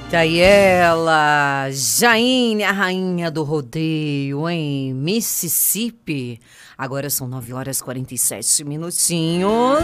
Tá aí ela, Jaine, a rainha do rodeio em Mississippi. Agora são 9 horas e 47 minutinhos.